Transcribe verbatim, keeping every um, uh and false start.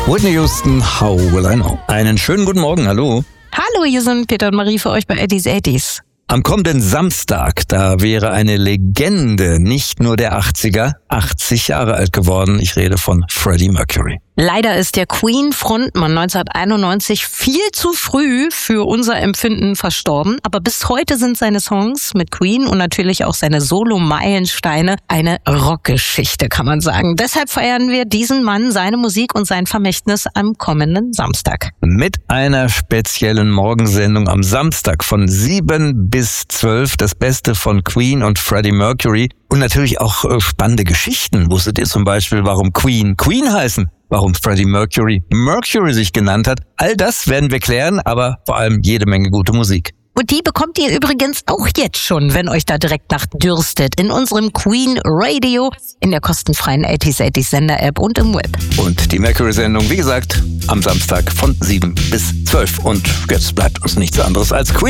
Whitney Houston, How Will I Know? Einen schönen guten Morgen, hallo. Hallo, hier sind Peter und Marie für euch bei Eddies Eddies. Am kommenden Samstag, da wäre eine Legende nicht nur der achtziger, achtzig Jahre alt geworden. Ich rede von Freddie Mercury. Leider ist der Queen-Frontmann neunzehnhunderteinundneunzig viel zu früh für unser Empfinden verstorben. Aber bis heute sind seine Songs mit Queen und natürlich auch seine Solo-Meilensteine eine Rockgeschichte, kann man sagen. Deshalb feiern wir diesen Mann, seine Musik und sein Vermächtnis am kommenden Samstag. Mit einer speziellen Morgensendung am Samstag von sieben bis zwölf. Das Beste von Queen und Freddie Mercury. Und natürlich auch äh, spannende Geschichten. Wusstet ihr zum Beispiel, warum Queen Queen heißen? Warum Freddie Mercury Mercury sich genannt hat? All das werden wir klären, aber vor allem jede Menge gute Musik. Und die bekommt ihr übrigens auch jetzt schon, wenn euch da direkt nach dürstet, in unserem Queen Radio, in der kostenfreien Eddies Eddies Sender-App und im Web. Und die Mercury-Sendung, wie gesagt, am Samstag von sieben bis zwölf. Und jetzt bleibt uns nichts anderes als Queen.